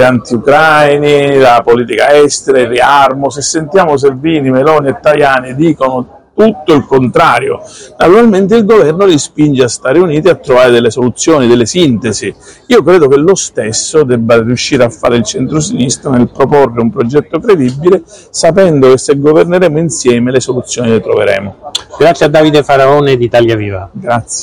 J: anti-ucraini, la politica estera, il riarmo. Se sentiamo Salvini, Meloni e Tajani dicono tutto il contrario. Naturalmente il governo li spinge a stare uniti, a trovare delle soluzioni, delle sintesi. Io credo che lo stesso debba riuscire a fare il centro-sinistra nel proporre un progetto credibile, sapendo che se governeremo insieme le soluzioni le troveremo.
A: Grazie a Davide Faraone di Italia Viva.
J: Grazie.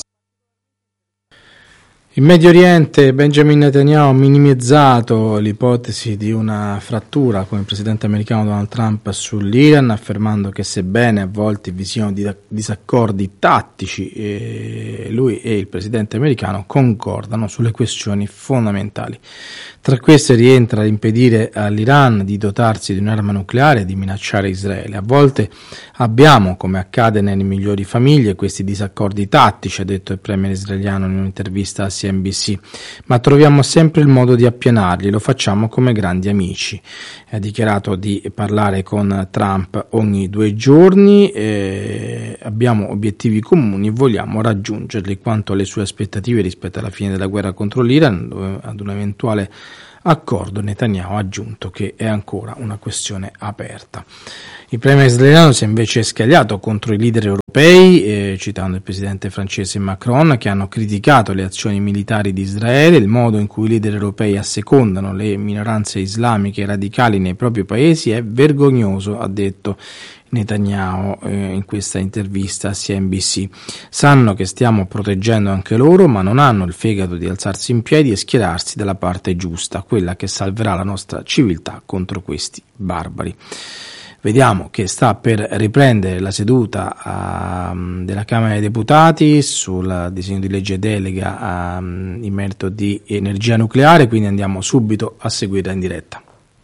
D: In Medio Oriente Benjamin Netanyahu ha minimizzato l'ipotesi di una frattura con il presidente americano Donald Trump sull'Iran, affermando che sebbene a volte vi siano disaccordi tattici, eh, lui e il presidente americano concordano sulle questioni fondamentali. Tra queste rientra l'impedire all'Iran di dotarsi di un'arma nucleare e di minacciare Israele. A volte abbiamo, come accade nelle migliori famiglie, questi disaccordi tattici, ha detto il premier israeliano in un'intervista a C N B C, ma troviamo sempre il modo di appianarli, lo facciamo come grandi amici. Ha dichiarato di parlare con Trump ogni due giorni, eh, abbiamo obiettivi comuni e vogliamo raggiungerli. Quanto alle sue aspettative rispetto alla fine della guerra contro l'Iran, dove ad un eventuale accordo, Netanyahu ha aggiunto che è ancora una questione aperta. Il premier israeliano si è invece scagliato contro i leader europei, eh, citando il presidente francese Macron, che hanno criticato le azioni militari di Israele, il modo in cui i leader europei assecondano le minoranze islamiche radicali nei propri paesi è vergognoso, ha detto Netanyahu eh, in questa intervista a C N B C. Sanno che stiamo proteggendo anche loro, ma non hanno il fegato di alzarsi in piedi e schierarsi dalla parte giusta, quella che salverà la nostra civiltà contro questi barbari. Vediamo che sta per riprendere la seduta uh, della Camera dei Deputati sul disegno di legge delega uh, in merito di energia nucleare, quindi andiamo subito a seguirla in diretta.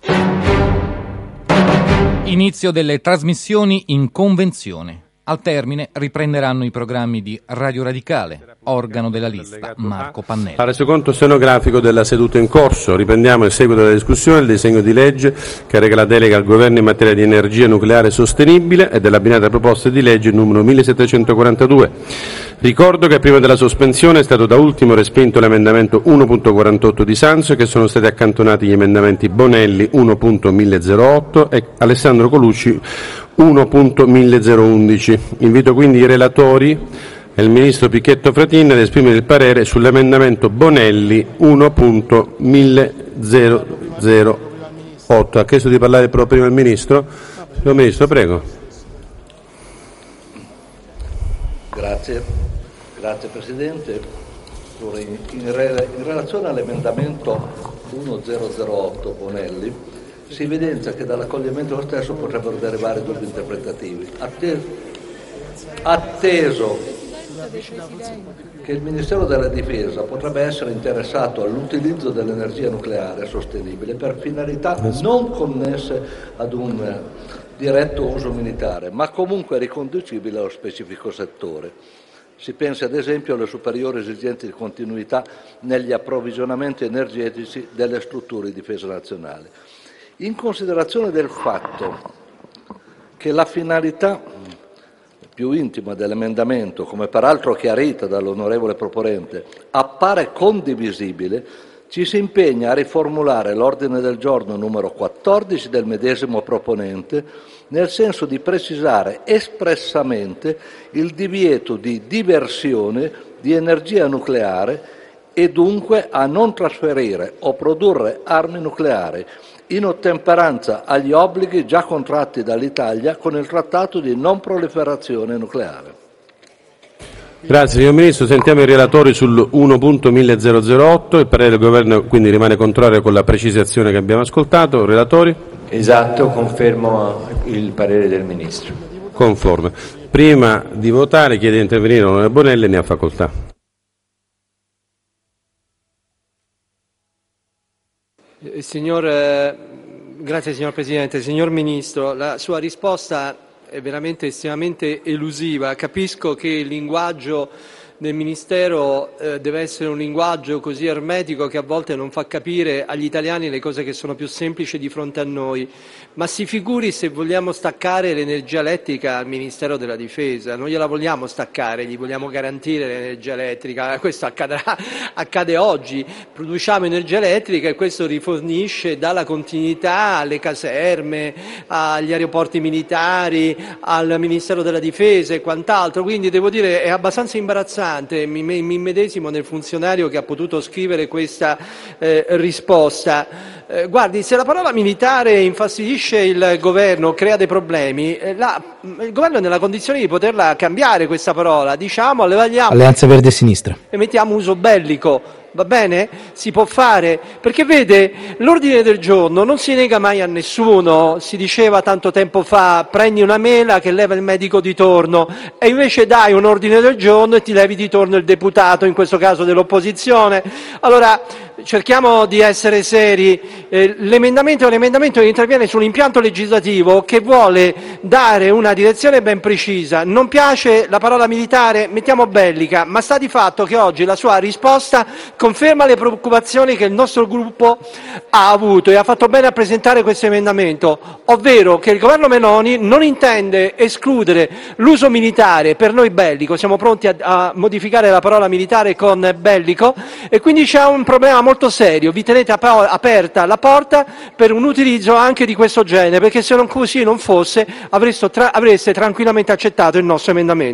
K: Inizio delle trasmissioni in convenzione. Al termine riprenderanno i programmi di Radio Radicale, organo della lista Marco Pannella.
L: Al resoconto stenografico della seduta in corso riprendiamo il seguito della discussione del disegno di legge che reca la delega al governo in materia di energia nucleare sostenibile e dell'abbinata proposta di legge numero millesettecentoquarantadue. Ricordo che prima della sospensione è stato da ultimo respinto l'emendamento uno punto quarantotto di Sanso e che sono stati accantonati gli emendamenti Bonelli uno punto milleotto e Alessandro Colucci uno punto milleundici. Invito quindi i relatori e il ministro Picchetto Fratin ad esprimere il parere sull'emendamento Bonelli uno punto milleotto. Ha chiesto di parlare però prima il ministro? Signor Ministro, prego.
M: Grazie, grazie Presidente. In, in, re, in relazione all'emendamento milleotto Bonelli, si evidenzia che dall'accoglimento dello stesso potrebbero derivare dubbi interpretativi. Atteso, atteso che il Ministero della Difesa potrebbe essere interessato all'utilizzo dell'energia nucleare sostenibile per finalità non connesse ad un diretto uso militare, ma comunque riconducibile allo specifico settore. Si pensi ad esempio alle superiori esigenze di continuità negli approvvigionamenti energetici delle strutture di difesa nazionale. In considerazione del fatto che la finalità più intima dell'emendamento, come peraltro chiarita dall'onorevole proponente, appare condivisibile, ci si impegna a riformulare l'ordine del giorno numero quattordici del medesimo proponente nel senso di precisare espressamente il divieto di diversione di energia nucleare e dunque a non trasferire o produrre armi nucleari in ottemperanza agli obblighi già contratti dall'Italia con il Trattato di non proliferazione nucleare.
L: Grazie signor Ministro, sentiamo i relatori sul uno punto milleotto, il parere del Governo quindi rimane contrario con la precisazione che abbiamo ascoltato. Relatori?
N: Esatto, confermo il parere del Ministro.
L: Conforme. Prima di votare chiede di intervenire l'onorevole Bonelli, ne ha facoltà.
C: Signor, eh, grazie signor Presidente. Signor Ministro, la sua risposta è veramente estremamente elusiva. Capisco che il linguaggio del Ministero eh, deve essere un linguaggio così ermetico che a volte non fa capire agli italiani le cose che sono più semplici di fronte a noi. Ma si figuri se vogliamo staccare l'energia elettrica al Ministero della Difesa, non gliela vogliamo staccare, gli vogliamo garantire l'energia elettrica, questo accadrà, accade oggi, produciamo energia elettrica e questo rifornisce dalla continuità alle caserme, agli aeroporti militari, al Ministero della Difesa e quant'altro, quindi devo dire è abbastanza imbarazzante, mi, mi immedesimo nel funzionario che ha potuto scrivere questa eh, risposta. Eh, guardi, se la parola militare infastidisce il governo, crea dei problemi, eh, la, il governo è nella condizione di poterla cambiare questa parola, diciamo, leviamo
D: Alleanza Verde e Sinistra
C: e mettiamo uso bellico. Va bene? Si può fare, perché vede, l'ordine del giorno non si nega mai a nessuno, si diceva tanto tempo fa, prendi una mela che leva il medico di torno, e invece dai un ordine del giorno e ti levi di torno il deputato, in questo caso dell'opposizione. Allora, cerchiamo di essere seri, eh, l'emendamento è un emendamento che interviene sull'impianto legislativo che vuole dare una direzione ben precisa, non piace la parola militare, mettiamo bellica, ma sta di fatto che oggi la sua risposta conferma le preoccupazioni che il nostro gruppo ha avuto e ha fatto bene a presentare questo emendamento, ovvero che il governo Meloni non intende escludere l'uso militare, per noi bellico, siamo pronti a, a modificare la parola militare con bellico, e quindi c'è un problema molto serio, vi tenete ap- aperta la porta per un utilizzo anche di questo genere, perché se non così non fosse avreste, tra- avreste tranquillamente accettato il nostro emendamento.